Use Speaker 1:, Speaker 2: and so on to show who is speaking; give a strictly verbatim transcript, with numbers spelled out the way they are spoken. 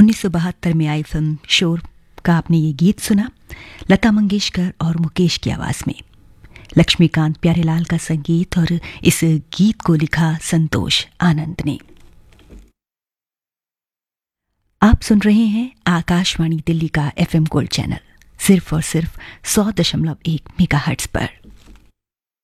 Speaker 1: उन्नीस सौ बहत्तर में आई फिल्म शोर का आपने ये गीत सुना, लता मंगेशकर और मुकेश की आवाज में। लक्ष्मीकांत प्यारेलाल का संगीत और इस गीत को लिखा संतोष आनंद ने। आप सुन रहे हैं आकाशवाणी दिल्ली का एफएम गोल्ड चैनल, सिर्फ और सिर्फ सौ दशमलव एक मेगाहर्ट्ज पर।